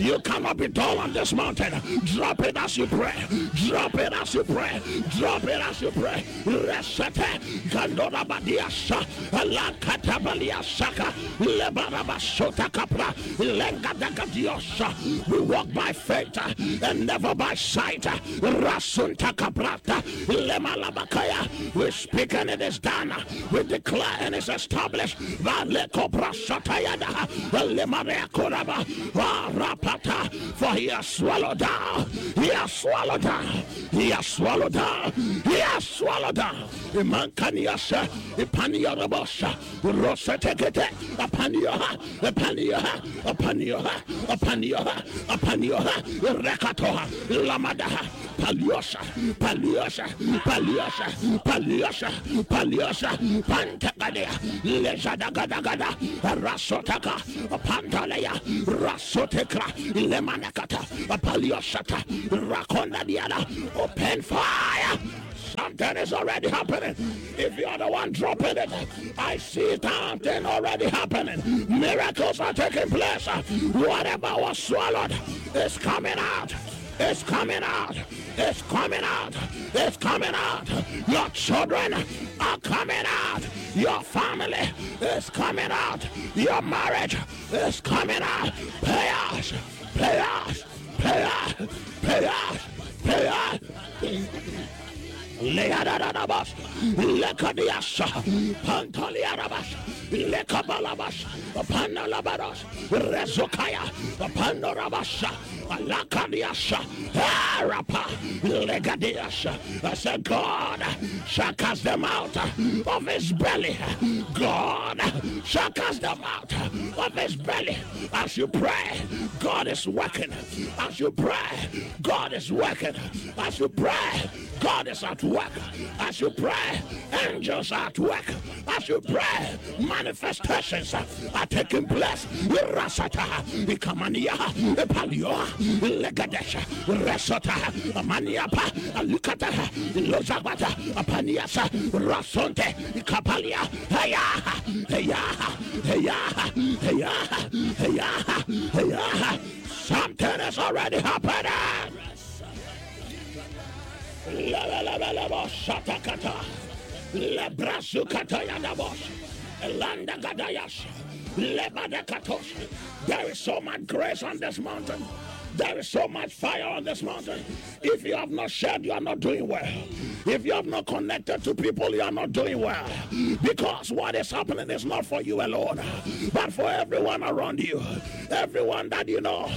You cannot be dull on this mountain. Drop it as you pray. Drop it as you pray. Drop it as you pray. Resete. Gandora Badiasha. La Catabalia Saka. Lebarabashota Capra. Lengadagadiosha. We walk by faith and never by sight. Rasunta Caprata. Lemalabakaya. We speak and it is done. We declare and it's established. For he has swallowed down. He has swallowed down. He has swallowed down. He has swallowed down. Imankaniasa, Ipaniarabosha, Rosatekete, Apanioha, Apanioha, Apanioha, Apanioha, Apanioha, Rekatoha, Lamadaha, Paliosa, Paliosa, Paliosa, Paliosa, Paliosa, Pantagadea, Lezadagadagada, Rasotaka, Pantalea, Rasotekra, Lemanakata, Paliosata, Rakonda Diana, open fire. Something is already happening. If you're the one dropping it, I see something already happening. Miracles are taking place. Whatever was swallowed is coming out. It's coming out. It's coming out. It's coming out. Your children are coming out. Your family is coming out. Your marriage is coming out. Payers, payers, payers, payers, payers. Leadadabas, Lekadiasa, Pantaliarabas, Lekabalabas, Panalabaras, Rezokaya, Pandorabasa, Lakadiasa, Arapa, Legadiasa. I said, God shall cast them out of his belly. God shall cast them out of his belly. As you pray, God is working. As you pray, God is working. As you pray, God is at work. As you pray, angels are at work. As you pray, manifestations are taking place. Rasata, Ikamania, Palio, Legadesha, Resota, Maniapa, Lukata, Lozabata, Apaniasa, Rasonte, Ikapalia, Heya, Heya, Heya, Heya, Heya, Heya. Something is already happening. La shatakata, la brasukata yadabos, landa gadayas, lebadakatos. There is so much grace on this mountain. There is so much fire on this mountain. If you have not shared, you are not doing well. If you have not connected to people, you are not doing well. Because what is happening is not for you alone, but for everyone around you, everyone that you know.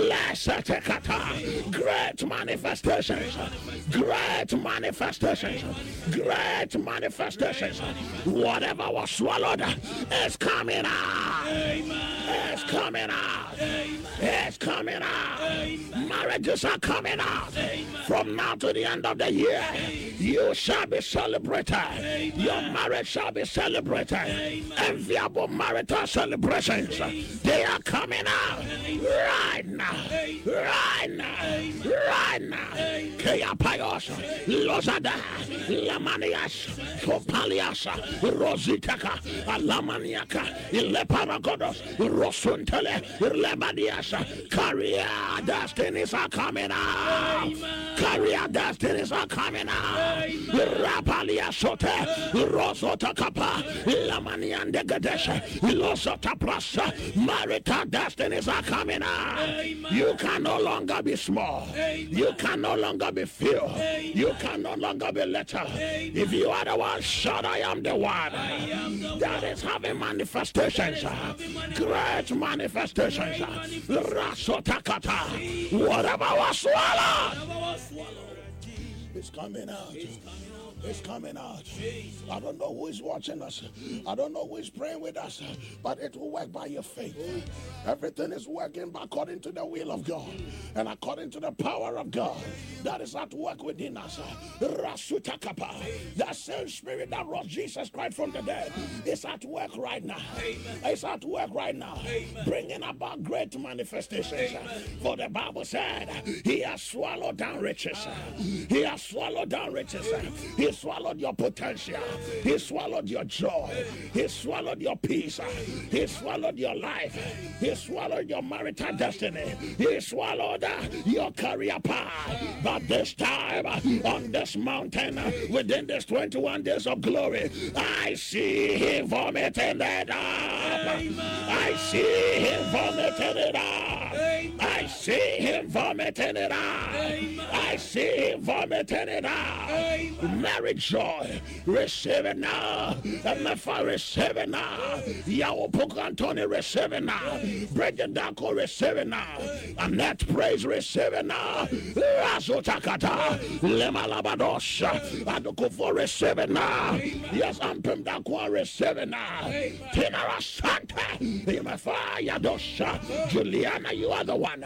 Great manifestations, great manifestations, great manifestations. Whatever was swallowed is coming out. It's coming out. It's coming out. Marriages are coming out. From now to the end of the year, you shall be celebrated. Your marriage shall be celebrated. Enviable marital celebrations, they are coming out right now. Right now. Right now. Kea Payos, Lozada, Lamanias, Kopalias, Rositaka, Alamaniaka, Ileparagodos, Rosuntele, Lebadias. Career destinies are coming out. Career destinies are coming out. Rapalia Sote, Rosota Kapa, Lamanian de Gadesha, Losota Prasa, marital destinies are coming out. You can no longer be small. You can no longer be few. You can no longer be little. If you are the one, shout, I am the one that is having manifestations. Great manifestations. Rasotakata. Whatever was swallowed, it's coming out. It's coming out. I don't know who is watching us. I don't know who is praying with us, but it will work by your faith. Everything is working according to the will of God and according to the power of God that is at work within us. Rasutakapa. That same spirit that rose Jesus Christ from the dead is at work right now. It's at work right now, bringing about great manifestations. For the Bible said, He has swallowed down riches. He has swallowed down riches. He He swallowed your potential. He swallowed your joy. He swallowed your peace. He swallowed your life. He swallowed your marital destiny. He swallowed your career path. But this time, on this mountain, within this 21 days of glory, I see him vomiting it up. I see him vomiting it up. I see him vomiting it out. I see him vomiting it out. Mary Joy, receive it now. Emefa, receive it now. Yawo Pukantoni, receive it now. Bridget Dako, receive it now. Annette Praise, receive it now. Rasotakata, Lema Labadosha, Adokufo, receive it now. Yes, Ampem Dako, receive it now. Tinara Santa, Emefa, Yadosha, Juliana, you are the one.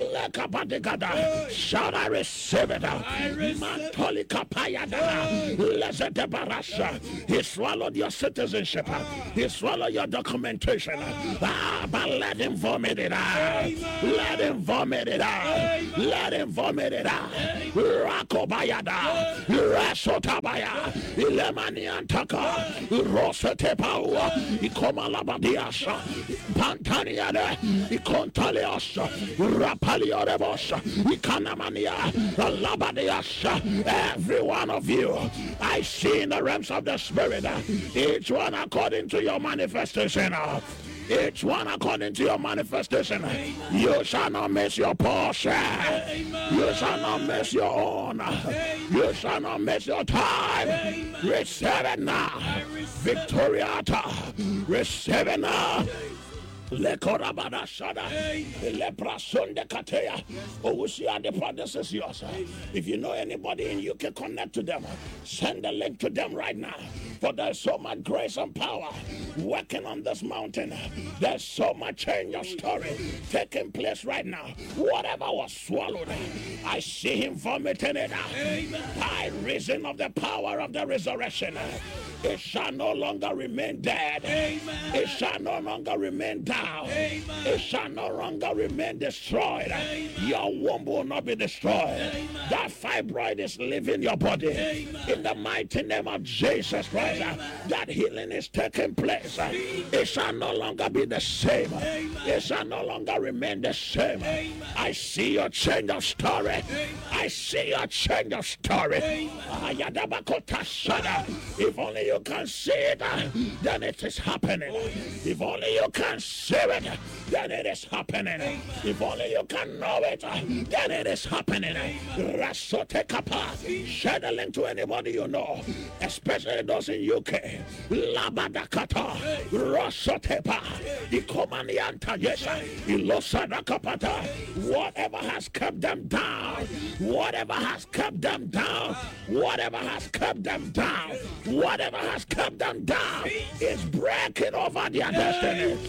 Shout, I receive it. Mantoli Kapayada. Lezete Barasha. He swallowed your citizenship. He swallowed your documentation. But let him vomit it out. Let him vomit it out. Let him vomit it out. Rakobayada. Rasotabaya. Ilemaniantaka. Rosetepau. Ikomalabadiasha. Pantaniada. Ikontaliasha. Rapaliorebosha. Ikanamania. Labadiasha. Every one of you, I see in the realms of the spirit, each one according to your manifestation. Each one according to your manifestation. You shall not miss your portion. You shall not miss your own. You shall not miss your time. Receive it now. Victoriata. Receive it now. Lekorabada Shada, Leprason de Katea, Owusia, the promise is yours. If you know anybody in you can connect to them, send a link to them right now. For there's so much grace and power working on this mountain. There's so much change of story taking place right now. Whatever was swallowed, I see him vomiting it out by reason of the power of the resurrection. It shall no longer remain dead. It shall no longer remain down. It shall no longer remain destroyed. Your womb will not be destroyed. That fibroid is leaving your body. In the mighty name of Jesus Christ, that healing is taking place. It shall no longer be the same. It shall no longer remain the same. I see your change of story. I see your change of story. If only you can see it, then it is happening. If only you can see it, then it is happening. If only you can know it, then it is happening. Rasote Kapa. Share the link to anybody you know, especially those in UK. Labadakata. Rasotepa. Ikomanianta Yesha. Ilosadakapata. Whatever has kept them down, whatever has kept them down, whatever has kept them down, whatever has kept them down is breaking over their destiny.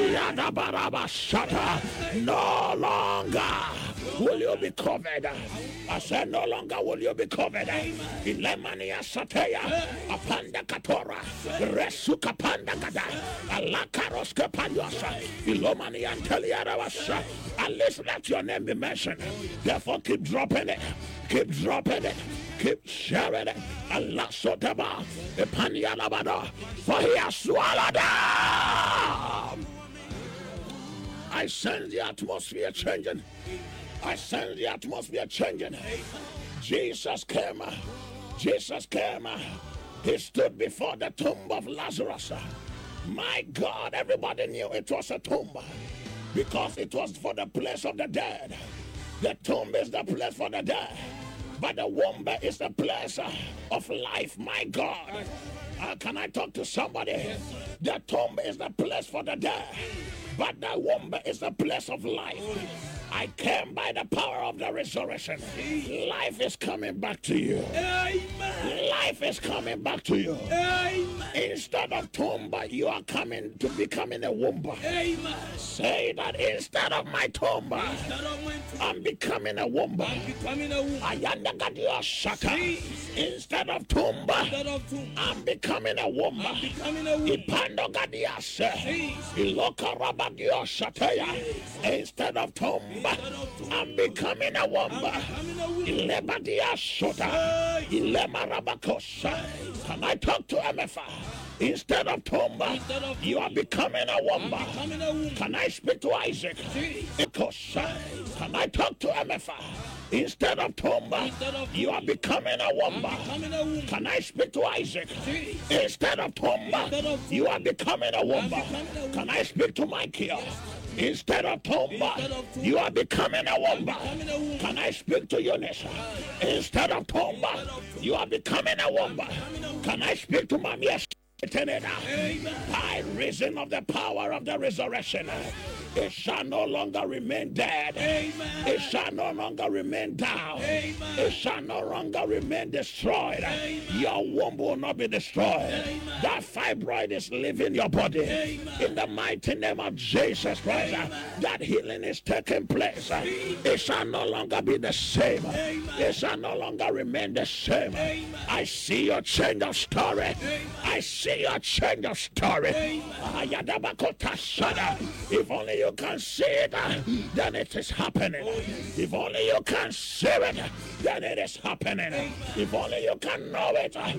No longer will you be covered. I said no longer will you be covered. Ilemania Sateya, Apanda Katora, Resuka Pandagada, Alakaroska Pandosa, Ilomani Anteliaravasa. At least let your name be mentioned. Therefore keep dropping it. Keep dropping it. Keep sharing it. Allah Sotaba, Epanialabada, for he has swallowed them. I sense the atmosphere changing. I sense the atmosphere changing. Jesus came. Jesus came. He stood before the tomb of Lazarus. My God, everybody knew it was a tomb because it was for the place of the dead. The tomb is the place for the dead, but the womb is the place of life. My God, can I talk to somebody? The tomb is the place for the dead, but the womb is the place of life. I came by the power of the resurrection. Life is coming back to you. Amen. Life is coming back to you. Amen. Instead of tomb, you are coming to becoming a womb. Amen. Say that instead of my tomb, I'm becoming a womb. Instead of tomb, I'm becoming a womb. Ipando Gadias, Iloka Ilabadio Shataya. Instead of tomb, I'm becoming a womb. Ilebadia Shota. Ilemarabakosha. Can I talk to MFA? Instead of tomb, you are becoming a womb. Can I speak to Isaac? Can I talk to MFA? Instead of tomb, you are becoming a womb. Can I speak to Isaac? Instead of tomb, you are becoming a womb. Can I speak to Michael? Instead of tomb, you are becoming a womb. Can I speak to Eunice? Instead of tomb, you are becoming a womb. Can I speak to Mami? By reason of the power of the resurrection, it shall no longer remain dead. Amen. It shall no longer remain down. Amen. It shall no longer remain destroyed. Amen. Your womb will not be destroyed. Amen. That fibroid is leaving your body. Amen. In the mighty name of Jesus Christ, that healing is taking place. It shall no longer be the same. Amen. It shall no longer remain the same. Amen. I see your change of story. Amen. I see your change of story. If only you can see it, then it is happening. If only you can see it, then it is happening. If only you can know it,